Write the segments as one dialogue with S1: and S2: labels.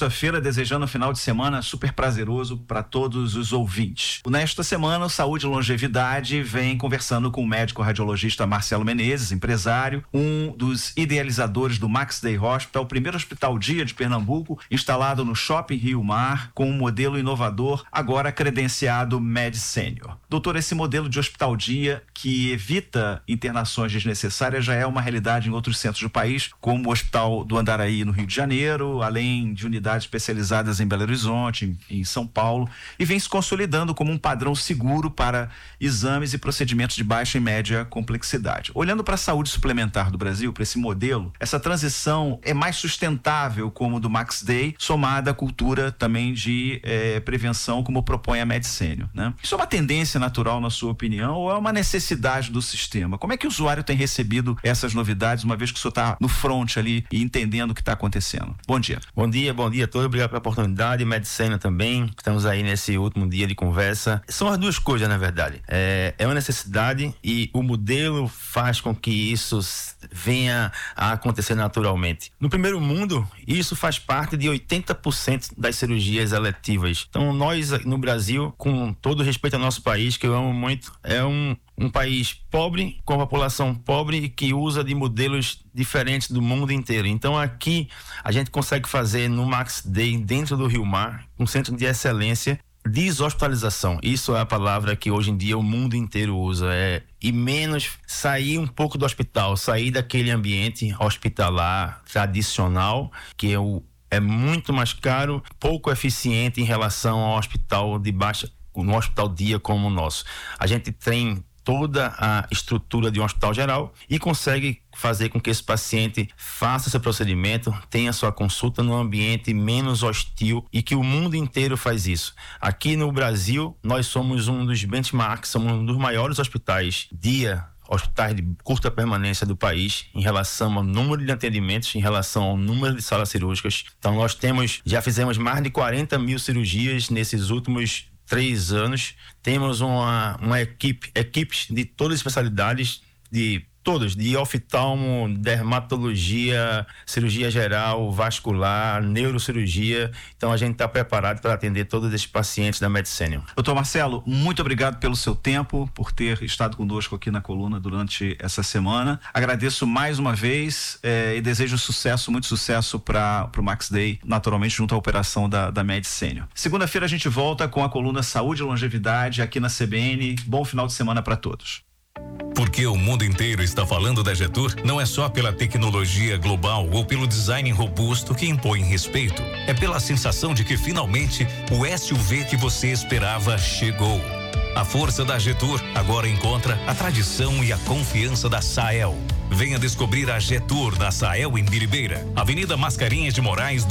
S1: sexta-feira, desejando um final de semana super prazeroso para todos os ouvintes. Nesta semana, o Saúde e Longevidade vem conversando com o médico radiologista Marcelo Menezes, empresário, um dos idealizadores do Max Day Hospital, o primeiro hospital dia de Pernambuco, instalado no Shopping Rio Mar, com um modelo inovador, agora credenciado Med Senior. Doutor, esse modelo de hospital dia que evita internações desnecessárias já é uma realidade em outros centros do país, como o Hospital do Andaraí, no Rio de Janeiro, além de unidades especializadas em Belo Horizonte, em São Paulo, e vem se consolidando como um padrão seguro para exames e procedimentos de baixa e média complexidade. Olhando para a saúde suplementar do Brasil, para esse modelo, essa transição é mais sustentável como o do Max Day, somada à cultura também de prevenção, como propõe a Med Senior, né? Isso é uma tendência natural, na sua opinião, ou é uma necessidade do sistema? Como é que o usuário tem recebido essas novidades, uma vez que o senhor está no front ali e entendendo o que está acontecendo? Bom dia.
S2: Bom dia a todos. Obrigado pela oportunidade. Med Senior também. Estamos aí nesse último dia de conversa. São as duas coisas, na verdade. É uma necessidade e o modelo faz com que isso venha a acontecer naturalmente. No primeiro mundo, isso faz parte de 80% das cirurgias eletivas. Então, nós no Brasil, com todo respeito ao nosso país, que eu amo muito, é um país pobre, com a população pobre e que usa de modelos diferentes do mundo inteiro. Então aqui a gente consegue fazer no Max Day, dentro do Rio Mar, um centro de excelência, deshospitalização. Isso é a palavra que hoje em dia o mundo inteiro usa. E menos sair um pouco do hospital, sair daquele ambiente hospitalar tradicional, que é muito mais caro, pouco eficiente em relação ao hospital de baixa, no hospital dia como o nosso. A gente tem toda a estrutura de um hospital geral e consegue fazer com que esse paciente faça seu procedimento, tenha sua consulta num ambiente menos hostil, e que o mundo inteiro faz isso. Aqui no Brasil, nós somos um dos benchmarks, somos um dos maiores hospitais de curta permanência do país, em relação ao número de atendimentos, em relação ao número de salas cirúrgicas. Então nós já fizemos mais de 40 mil cirurgias nesses últimos 3 anos. Temos uma equipes de todas as especialidades, de oftalmo, dermatologia, cirurgia geral, vascular, neurocirurgia. Então a gente está preparado para atender todos esses pacientes da Med Senior.
S1: Doutor Marcelo, muito obrigado pelo seu tempo, por ter estado conosco aqui na coluna durante essa semana. Agradeço mais uma vez e desejo muito sucesso para o Max Day, naturalmente junto à operação da Med Senior. Segunda-feira a gente volta com a coluna Saúde e Longevidade aqui na CBN. Bom final de semana para todos.
S3: Porque o mundo inteiro está falando da Getur, não é só pela tecnologia global ou pelo design robusto que impõe respeito. É pela sensação de que finalmente o SUV que você esperava chegou. A força da Getur agora encontra a tradição e a confiança da Sael. Venha descobrir a Getur da Sael em Biribeira, Avenida Mascarenhas de Moraes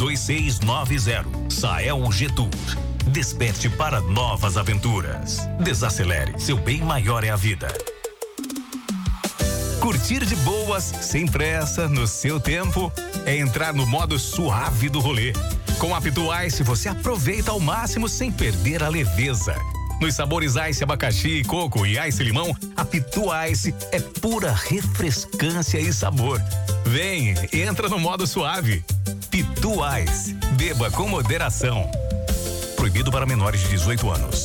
S3: 2690. Sael Getur. Desperte para novas aventuras. Desacelere, seu bem maior é a vida. Curtir de boas, sem pressa, no seu tempo, é entrar no modo suave do rolê. Com a Pitu Ice você aproveita ao máximo sem perder a leveza. Nos sabores Ice abacaxi, coco e Ice limão, a Pitu Ice é pura refrescância e sabor. Vem, entra no modo suave. Pitu Ice, beba com moderação. Proibido para menores de 18 anos.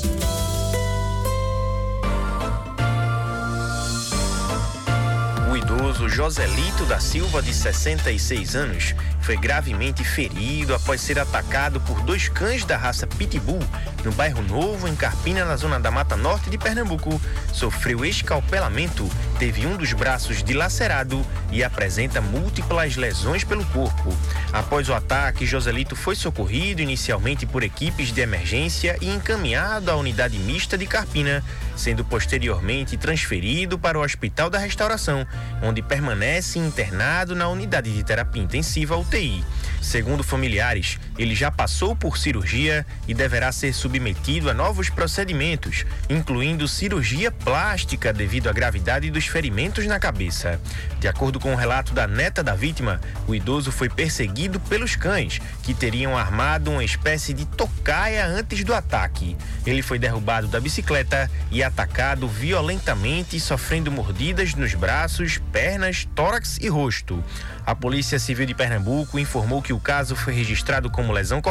S4: O idoso Joselito da Silva, de 66 anos, foi gravemente ferido após ser atacado por 2 cães da raça Pitbull no bairro Novo, em Carpina, na zona da Mata Norte de Pernambuco. Sofreu escalpelamento, teve um dos braços dilacerado e apresenta múltiplas lesões pelo corpo. Após o ataque, Joselito foi socorrido inicialmente por equipes de emergência e encaminhado à unidade mista de Carpina, sendo posteriormente transferido para o Hospital da Restauração, onde permanece internado na unidade de terapia intensiva UTI. Segundo familiares, ele já passou por cirurgia e deverá ser submetido a novos procedimentos, incluindo cirurgia plástica devido à gravidade dos ferimentos na cabeça. De acordo com o relato da neta da vítima, o idoso foi perseguido pelos cães, que teriam armado uma espécie de tocaia antes do ataque. Ele foi derrubado da bicicleta e atacado violentamente, sofrendo mordidas nos braços, pernas, tórax e rosto. A Polícia Civil de Pernambuco informou que o caso foi registrado como lesão